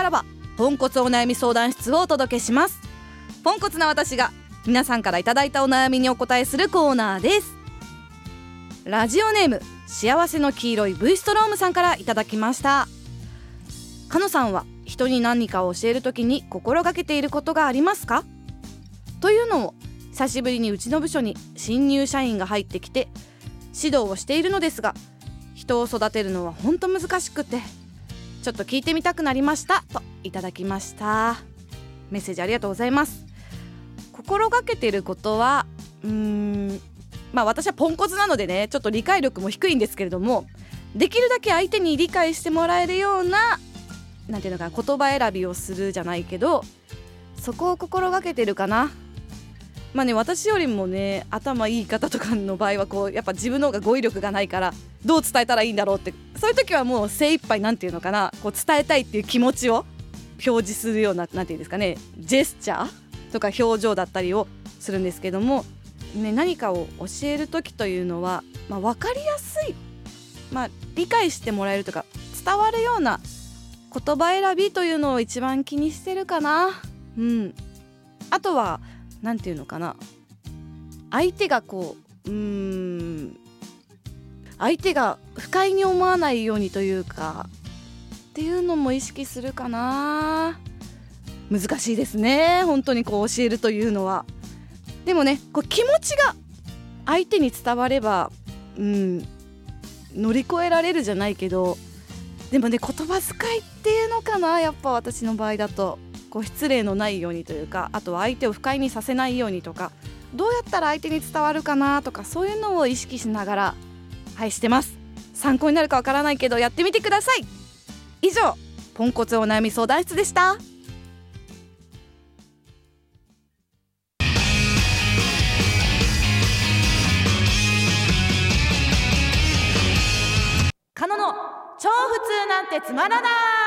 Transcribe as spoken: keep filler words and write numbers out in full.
からはポンコツお悩み相談室をお届けします。ポンコツな私が皆さんからいただいたお悩みにお答えするコーナーです。ラジオネーム幸せの黄色い V ストロームさんからいただきました。かのさんは人に何かを教えるときに心がけていることがありますか？というのも久しぶりにうちの部署に新入社員が入ってきて指導をしているのですが、人を育てるのは本当難しくてちょっと聞いてみたくなりましたといただきました。メッセージありがとうございます。心がけていることはうーんまあ私はポンコツなのでね、ちょっと理解力も低いんですけれども、できるだけ相手に理解してもらえるようななんていうのかな、言葉選びをするじゃないけど、そこを心がけてるかな。まあね、私よりもね頭いい方とかの場合はこうやっぱ自分の方が語彙力がないからどう伝えたらいいんだろうって、そういう時はもう精一杯なんていうのかな、こう伝えたいっていう気持ちを表示するような、なんていうんですかね、ジェスチャーとか表情だったりをするんですけども、ね、何かを教える時というのは、まあ、分かりやすい、まあ、理解してもらえるとか伝わるような言葉選びというのを一番気にしてるかな。うん。あとはなんていうのかな、相手がこううーん相手が不快に思わないようにというかっていうのも意識するかな。難しいですね、本当にこう教えるというのは。でもね、こう気持ちが相手に伝われば、うん、乗り越えられるじゃないけど、でもね、言葉遣いっていうのかな、やっぱ私の場合だとこう失礼のないようにというか、あとは相手を不快にさせないようにとか、どうやったら相手に伝わるかなとか、そういうのを意識しながらはいしてます。参考になるかわからないけどやってみてください。以上、ポンコツお悩み相談室でした。カノの超普通なんてつまらない。